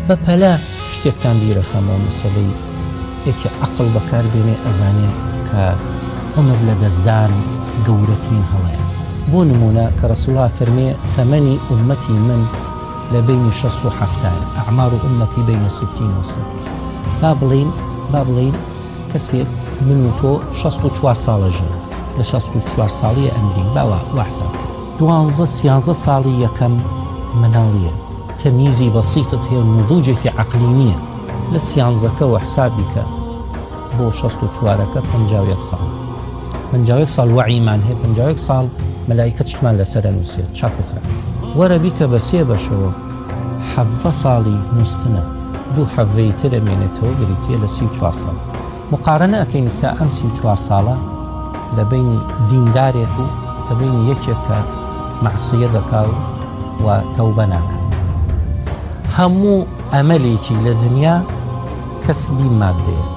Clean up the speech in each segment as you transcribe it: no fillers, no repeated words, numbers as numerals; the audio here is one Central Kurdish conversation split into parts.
بەپەلا شتێکتان بیرەخەمەوە مەسەلەی یەکی عەقڵ بەکاربێنێ ئەزانێ کە عومر لە دەستدان گەورەترین هەڵەیە. بۆ نمونە کە ڕەسوڵڵاه فەرمێ تەمەنی ئومەتی من لە بینی 60 و 70 ئەعمار و ئومەتی بینە 60 و 70. با بڵین کەسێک من و تۆ 64 ساڵەژن لە 64 ساڵی ئەمرین باوە وەحساب کرد 12-13 ساڵی یەکەم مناڵیە تەمیزی بەسیطت هەیە نضوجێکی عەقلی نییە لە 13کە حسابی کە بۆ 64ەکە 51 ساڵ 51 ساڵ وعیمان هەیە 51 ساڵ مەلایکە چتمان لەسەر نووسێت چاک بخرا وەرە بیکە بە 3 بەشەوە 7 ساڵی نووستنە 2 حەڤەی تر ئەمێنێتەوە بریتە لە 34 ساڵ. مقارنە ئەکەین سا ئەم 34 ساڵە لە بینی دیندارێک و لە بینی یەکێک کە مەعسیە دەکا و تەوبە ناکە. هەموو ئەمەلێکی لە دنیا کەسبی مادەیە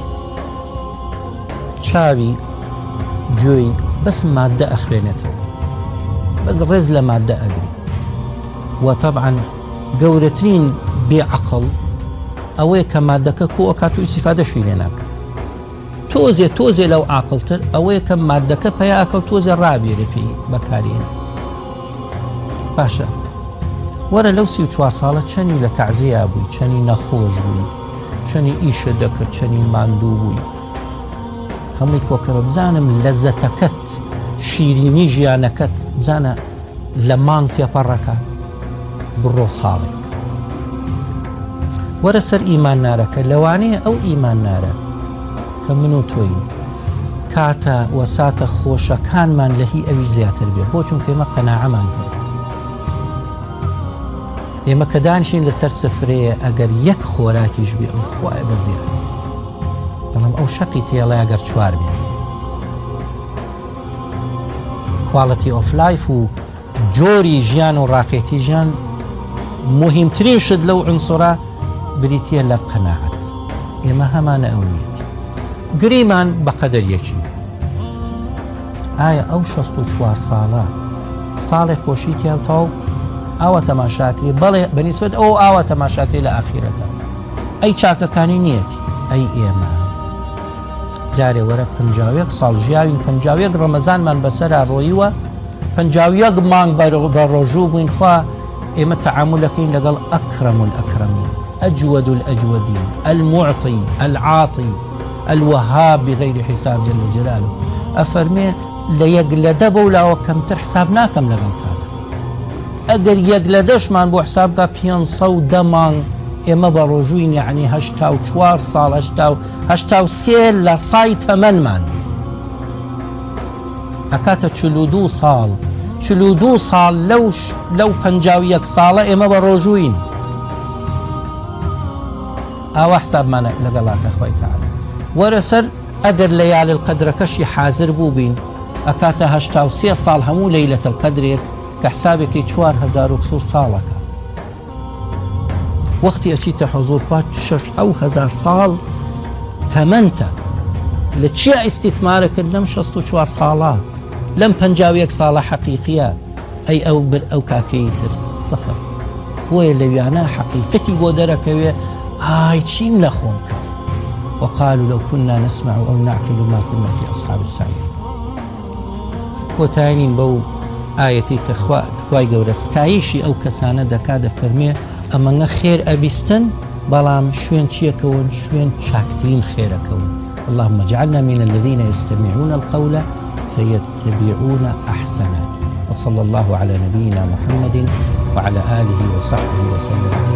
چاوی گوێی بەس مادە ئەخوێنێتەوە بەس ڕێز لە مادە ئەگری و طبعا گەورەترین بێعەقڵ ئەوەیە کە مادەکە کۆ ئەکات و ئیسیفادەشی لێ ناکە. تۆزێ لەو عاقڵتر ئەوەیە کە مادەکە پەیاکە و تۆزێ ڕابێرە پێی بەکارێنە. باشە وەرە لەو 34 ساڵە چەندی لە تەعزیە بووی چەندی نەخۆش بووی چەندی ئیشە دەکرد چەندی ماندوو بووی هەمووی کۆکەرە بزانم لەزەتەکەت شیرینی ژیانەکەت بزانە لە مانگ تێپەڕەکە بڕۆ ساڵێک. وەرە سەر ئیمان نارەکە لەوانەیە ئەو ئیمان نارە کە من و تۆین کاتە وەساتە خۆشەکانمان لە هی ئەوی زیاتر بێت بۆ چونکە ئێمە قەناعەمان هەیە. ئێمە کە دانیشین لەسەر سفرەیە ئەگەر یەک خۆراکیش بێ ئەو خوایە بەزیرە بەڵام ئەو شەقی تێڵێ ئەگەر 4 بێ کوالەتی ئۆف لایف و جۆری ژیان و ڕاقێتی ژیان مهمترین شت لەو عنسوڕە بریتە لە قەناعەت. ئێمە هەمانە ئەو نیەتی گریمان بەقەدەر یەکی ئایا ئەو 64 ساڵە ساڵی خۆشی تیاوتاو ئاوە تەماشاکری بەڵێ بەنیسبەت ئەو ئاوە تەماشاکری لە ئاخیرەتە ئەی چاکەکانی نیەتی ئەی ئێمە جارێ وەرە 51 ساڵ ژیاوین 51 ڕەمەزانمان بەسەرا ڕۆیوە 51 مانگ بە ڕۆژوو بووین خوا ئێمە تەعاملەکەین لەگەڵ ئەکرەم الئەکرەمین ئەجود الئەجودین المعطی العاطی الوهاب بغير حساب جل جلاله ئەفەرمێ لە یەک لەدە بە ولاوە کەمتر حساب ناکەم لەگەڵتانە ئەگەر یەک لەدەشمان بۆ حسابکە 510 مانگ ئێمە بە ڕۆژووین یعنی 84 ساڵ 83 لە سای تەمەنمان ئەکاتە 42 ساڵ 42 ساڵ لەو 51 ساڵە ئێمە بە ڕۆژووین ئاوا حسابمانە لەگەڵاکە خوای تەعالا وەرە سەر ئەگەر لەیالە القەدرەکەشی حازر بوو بین ئەکاتە 83 ساڵ هەموو لەیلەتە القەدرێک کە حسابێکی 4000 ساڵەکە وەختی ئەچیتە حوزور خوا 6000 ساڵ تەمەنتە لە چیە ئیستیثمارەکرد لەم 64 ساڵە لەم 51 ساڵە حەقیقیە ئەی ئەو کاکەی تر سەفەر بۆیە لەویانە حەقیقەتی بۆ دەرەکەوێ ئای چیم لە خۆم کرد وقالوا لو كنا نسمع أو نعقل ما كنا في أصحاب السعير. کۆتایین بەو ئاەتی کە خوای گەورە ستایشی ئەو کەسانە دەکات دەفەرمێ ئەمەنگە خێر ئەبیستن بەڵام شوێن چیەکەون شوێن چاکترین خێرەکەون. اللهم اجعلنا من الذين يستمعون القول فيتبعون أحسنه وصلى الله على نبينا محمد وعلى آله وصحبه وسلم.